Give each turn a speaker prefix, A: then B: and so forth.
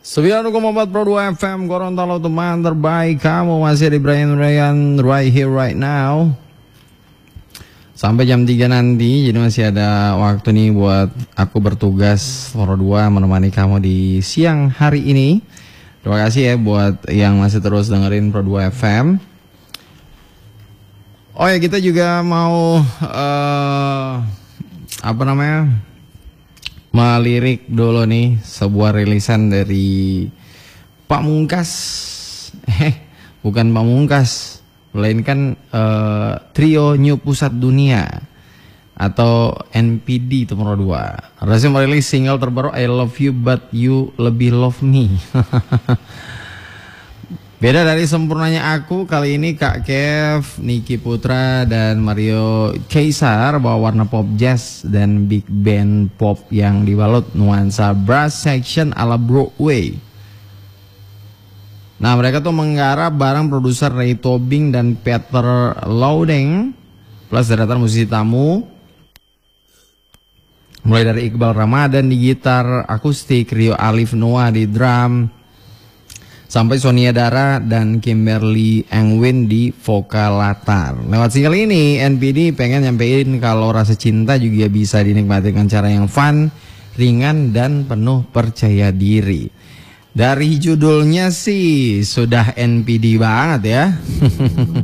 A: 9,4 Pro 2 FM Gorontalo, teman terbaik kamu. Masih di Brian Ryan right here right now sampai jam 3 nanti. Jadi masih ada waktu nih buat aku bertugas Pro 2 menemani kamu di siang hari ini. Terima kasih ya buat yang masih terus dengerin Pro 2 FM. Oh ya, kita juga mau melirik dulu nih sebuah rilisan dari Pamungkas. Bukan Pamungkas, melainkan trio New Pusat Dunia atau NPD itu Pro 2. Rasanya merilis single terbaru I Love You But You Lebih Love Me. Beda dari Sempurnanya Aku, kali ini Kak Kev, Niki Putra, dan Mario Kaisar bawa warna pop jazz dan big band pop yang dibalut nuansa brass section ala Broadway. Nah, mereka tuh menggarap bareng produser Ray Tobing dan Peter Louding, plus deretan musisi tamu mulai dari Iqbal Ramadan di gitar akustik, Rio Alif Noah di drum, sampai Sonia Dara dan Kimberly Engwin di vokal latar. Lewat single ini, NPD pengen nyampein kalau rasa cinta juga bisa dinikmati dengan cara yang fun, ringan, dan penuh percaya diri. Dari judulnya sih sudah NPD banget ya.